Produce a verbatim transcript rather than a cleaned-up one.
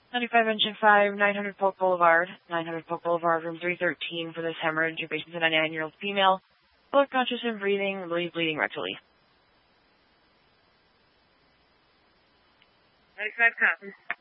ninety-five Engine five, nine hundred Polk Boulevard, nine hundred Polk Boulevard, room three thirteen for this hemorrhage. Your patient's a ninety-nine-year-old female, blood conscious and breathing, bleeding, bleeding rectally. ninety-five copies.